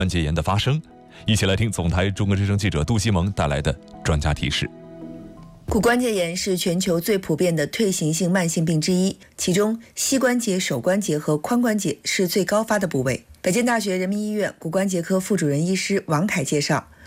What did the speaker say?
关节炎的发生。一起来听总台中国之声记者杜西蒙带来的专家提示。 骨关节炎是全球最普遍的退行性慢性病之一，其中膝关节、手关节和髋关节是最高发的部位。北京大学人民医院骨关节科副主任医师王凯介绍，